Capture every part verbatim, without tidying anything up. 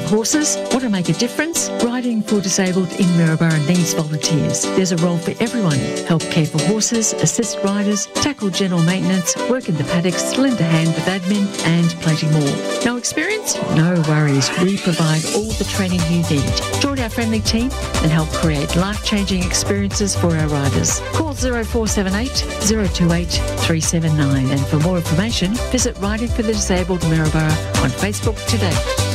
horses? Want to make a difference? Riding for Disabled in Maryborough needs volunteers. There's a role for everyone. Help care for horses, assist riders, tackle general maintenance, work in the paddocks, lend a hand with admin and plenty more. No experience? No worries. We provide all the training you need. Join our friendly team and help create life-changing experiences for our riders. Call zero four seven eight, zero two eight, three seven nine and for more information visit Riding for the Disabled Maryborough on Facebook today.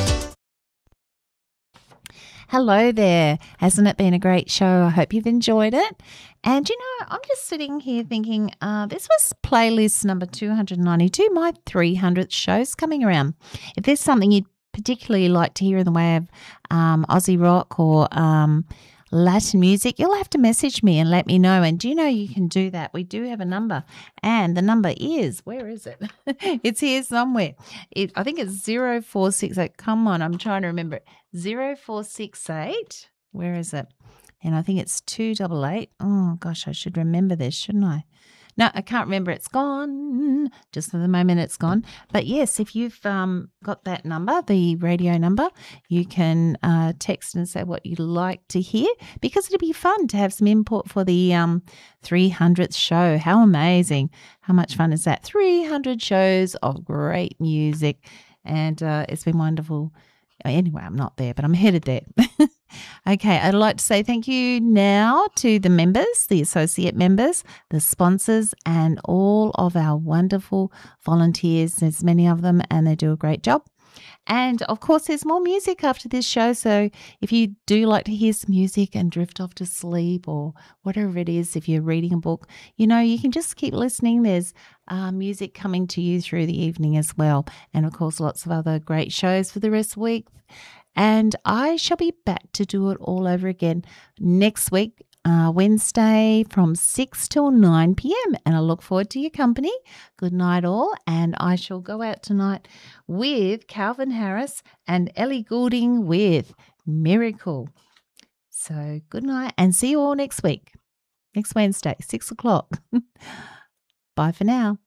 Hello there. Hasn't it been a great show? I hope you've enjoyed it. And, you know, I'm just sitting here thinking, uh, this was playlist number two hundred ninety-two, my three hundredth show's coming around. If there's something you'd particularly like to hear in the way of um, Aussie rock or um, Latin music, you'll have to message me and let me know. And do you know you can do that? We do have a number, and the number is, where is it? It's here somewhere. It, I think it's zero four six eight. Come on, I'm trying to remember it. zero four six eight. Where is it? And I think it's two eight eight. Oh, gosh, I should remember this, shouldn't I? No, I can't remember. It's gone. Just for the moment, it's gone. But yes, if you've um, got that number, the radio number, you can uh, text and say what you'd like to hear, because it'd be fun to have some input for the um, three hundredth show. How amazing. How much fun is that? three hundred shows of great music, and uh, it's been wonderful. Anyway, I'm not there, but I'm headed there. Okay, I'd like to say thank you now to the members, the associate members, the sponsors, and all of our wonderful volunteers. There's many of them, and they do a great job. And, of course, there's more music after this show, so if you do like to hear some music and drift off to sleep or whatever it is, if you're reading a book, you know, you can just keep listening. There's uh, music coming to you through the evening as well. And, of course, lots of other great shows for the rest of the week. And I shall be back to do it all over again next week, uh, Wednesday from six till nine p.m. And I look forward to your company. Good night all. And I shall go out tonight with Calvin Harris and Ellie Goulding with Miracle. So good night and see you all next week, next Wednesday, six o'clock. Bye for now.